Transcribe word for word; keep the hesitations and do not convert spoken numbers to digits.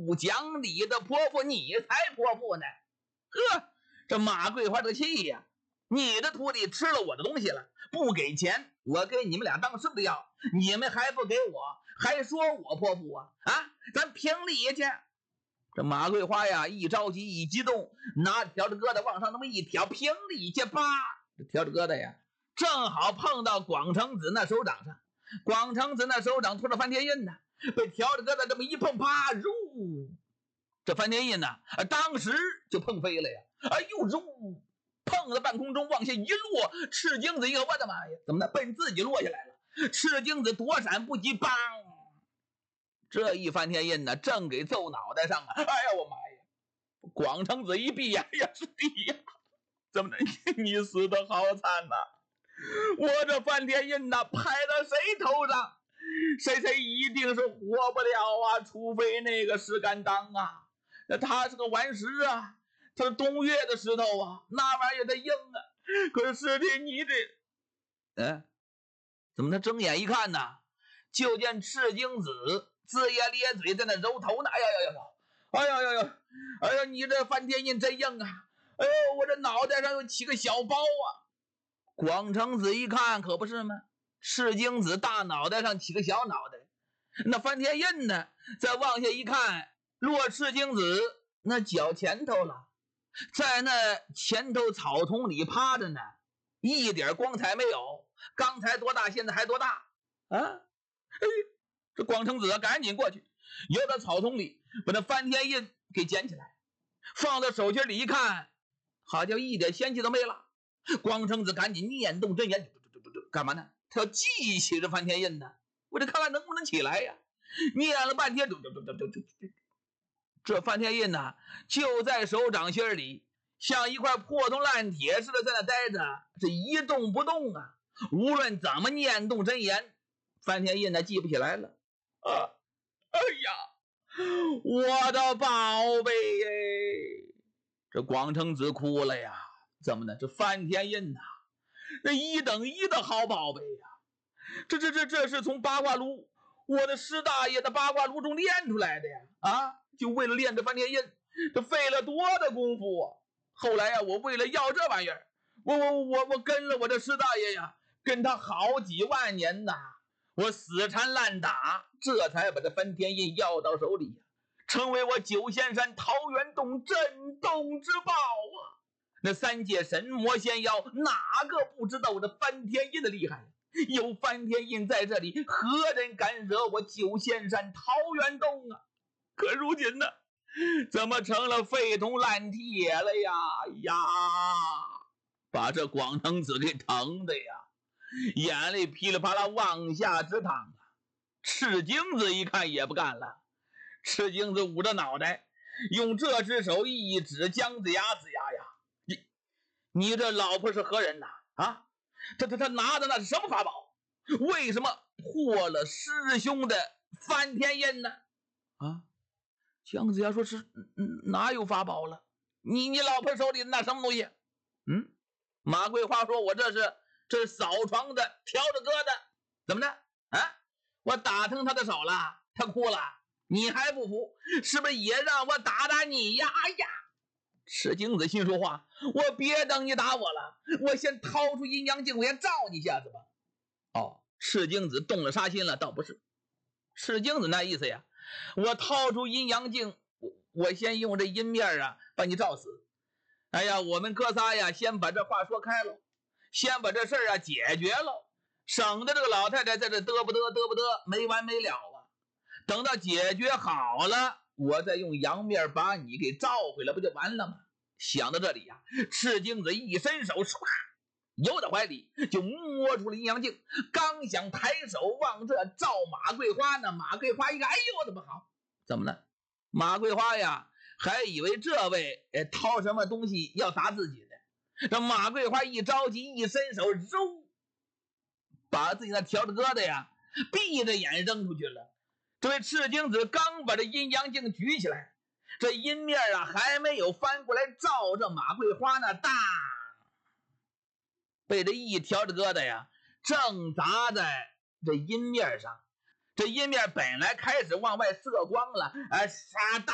不讲理的泼妇，你才泼妇呢！呵，这马桂花这个气呀！你的徒弟吃了我的东西了，不给钱，我给你们俩当师傅的药，你们还不给我，还说我泼妇啊！啊，咱评理去！这马桂花呀，一着急一激动，拿条子疙瘩往上那么一挑，评理去吧！这条子疙瘩呀，正好碰到广成子那手掌上。广成子那手掌托着翻天印呢，被条子疙瘩这么一碰，啪，如这翻天印呢，当时就碰飞了呀！哎呦，如碰在半空中往下一落，赤精子一个，我的妈呀，怎么的，奔自己落下来了？赤精子躲闪不及，梆！这一翻天印呢，正给揍脑袋上啊！哎呀，我妈呀！广成子一闭眼，哎呀，是呀，怎么的？你死的好惨呐！我这翻天印呐，拍到谁头上，谁谁一定是活不了啊！除非那个石敢当啊，那他是个顽石啊，他是东岳的石头啊，那玩意儿得硬啊。可是师弟你这，哎，怎么他睁眼一看呢，就见赤精子龇牙咧嘴在那揉头呢。哎呀呀呀，哎呀呀呀，哎呀，你这翻天印真硬啊！哎呦，我这脑袋上又起个小包啊！广成子一看，可不是吗？赤精子大脑袋上起个小脑袋，那翻天印呢？再往下一看，落赤精子那脚前头了，在那前头草丛里趴着呢，一点光彩没有。刚才多大，现在还多大啊？哎，这广成子赶紧过去，游到草丛里，把那翻天印给捡起来，放到手心里一看，好像一点仙气都没了。广成子赶紧念动真言，干嘛呢？他要记起这翻天印呢，我得看看能不能起来呀。念了半天，这翻天印呢，就在手掌心里，像一块破铜烂铁似的在那待着，是一动不动啊。无论怎么念动真言，翻天印呢记不起来了啊！哎呀，我的宝贝耶！这广成子哭了呀。怎么呢？这翻天印呐，那一等一的好宝贝呀！这这这这是从八卦炉，我的师大爷的八卦炉中练出来的呀！啊，就为了练这翻天印，这费了多大功夫啊！后来呀，我为了要这玩意儿，我我我我跟了我这师大爷呀，跟他好几万年呐，我死缠烂打，这才把这翻天印要到手里呀，成为我九仙山桃源洞镇洞之宝啊！那三界神魔仙妖，哪个不知道我这翻天印的厉害？有翻天印在这里，何人敢惹我九仙山桃源洞啊？可如今呢，怎么成了废铜烂铁了呀？呀，把这广成子给疼的呀，眼泪噼里啪啦往下直淌啊！赤精子一看也不干了，赤精子捂着脑袋，用这只手一指姜子牙，子牙呀！你这老婆是何人呐？啊，他他他拿的那是什么法宝？为什么破了师兄的翻天印呢？啊，姜子牙说是哪有法宝了？你你老婆手里的那什么东西？嗯，马桂花说：“我这是这是扫床的条子疙瘩，怎么的？啊，我打疼他的手了，他哭了，你还不服？是不是也让我打打你呀？哎呀！”赤精子心说话，我别等你打我了，我先掏出阴阳镜，我先照你一下子吧。哦，赤精子动了杀心了，倒不是。赤精子那意思呀，我掏出阴阳镜，我我先用这阴面啊把你照死。哎呀，我们哥仨呀，先把这话说开了，先把这事儿啊解决了，省得这个老太太在这嘚不嘚嘚不嘚没完没了啊。等到解决好了，我再用阳面把你给照回来，不就完了吗？想到这里呀，赤精子一伸手，唰，由到怀里就摸出了阴阳镜，刚想抬手往这照马桂花呢，马桂花一看，哎呦，怎么好？怎么了？马桂花呀，还以为这位哎掏什么东西要打自己呢。这马桂花一着急，一伸手，揉，把自己那条子疙瘩呀，闭着眼扔出去了。这位赤精子刚把这阴阳镜举起来，这阴面啊还没有翻过来照着马桂花呢，大被这一条的疙瘩呀正砸在这阴面上。这阴面本来开始往外射光了，哎，唰大